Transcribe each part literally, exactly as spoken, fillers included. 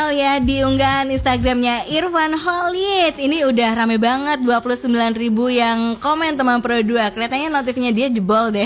Ya di unggahan Instagramnya Irfan Khalid. Ini udah rame banget, dua puluh sembilan ribu yang komen teman Pro dua. Kelihatannya notifnya dia jebol deh.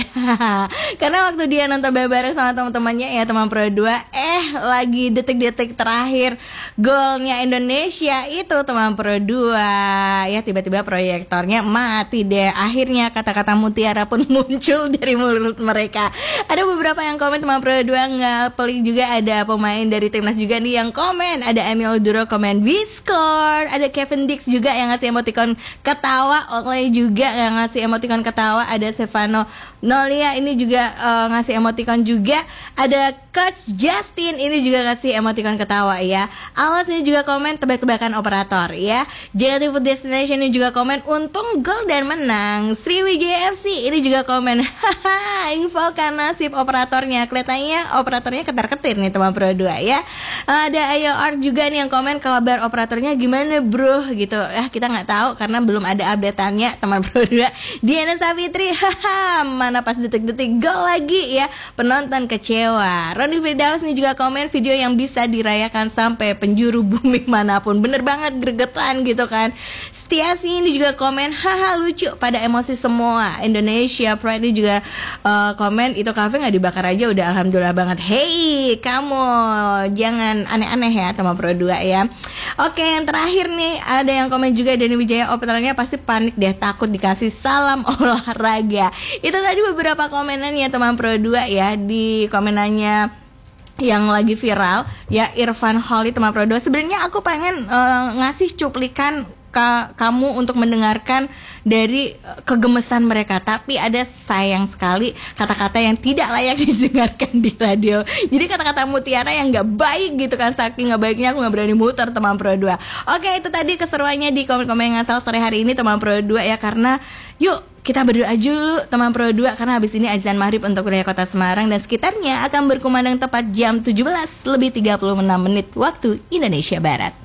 Karena waktu dia nonton bareng sama teman-temannya ya teman Pro dua, eh lagi detik-detik terakhir golnya Indonesia itu teman Pro dua. Ya tiba-tiba proyektornya mati deh. Akhirnya kata-kata mutiara pun muncul dari mulut mereka. Ada beberapa yang komen teman Pro dua, nggak pelik juga ada pemain dari timnas juga nih yang komen. Ada Emil Duro komen we score. Ada Kevin Dix juga yang ngasih emoticon ketawa. Oleh juga yang ngasih emoticon ketawa. Ada Stefano Nolia ini juga uh, ngasih emoticon juga. Ada Coach Justin ini juga ngasih emoticon ketawa ya. Awas ini juga komen tebak-tebakan operator ya. J L T Food Destination ini juga komen untung gol dan menang. Sriwijaya F C ini juga komen haha infokan nasib operatornya. Kelihatannya operatornya ketar-ketir nih teman Pro dua ya. Ada Ayo Art juga nih yang komen kabar operatornya gimana bro gitu. Ya kita nggak tahu karena belum ada updateannya teman Pro dua. Diana Savitri haha mana pas detik-detik gol lagi ya. Penonton kecewa. Roni Firdaus nih juga komen video yang bisa dirayakan sampai penjuru bumi manapun. Bener banget gregetan gitu kan. Setiasi ini juga komen haha lucu pada emosi semua. Indonesia Pride ini juga uh, komen itu kafe nggak dibakar aja udah alhamdulillah banget. Hey kamu jangan aneh-aneh ya teman Pro dua ya. Oke yang terakhir nih ada yang komen juga Denny Wijaya operatornya pasti panik deh takut dikasih salam olahraga. Itu tadi beberapa komenan ya teman Pro dua ya. Di komenannya yang lagi viral ya Irfan Khalid teman Pro dua. Sebenarnya aku pengen uh, ngasih cuplikan Ka, kamu untuk mendengarkan dari uh, kegemesan mereka, tapi ada sayang sekali kata-kata yang tidak layak didengarkan di radio. Jadi kata-kata mutiara yang nggak baik gitu kan, saking nggak baiknya aku nggak berani muter teman Pro dua. Oke itu tadi keseruannya di komen-komen ngasal sore hari ini teman Pro dua ya, karena yuk kita berdoa dulu teman Pro dua karena habis ini azan maghrib untuk wilayah kota Semarang dan sekitarnya akan berkumandang tepat jam tujuh belas lebih tiga puluh enam menit waktu Indonesia Barat.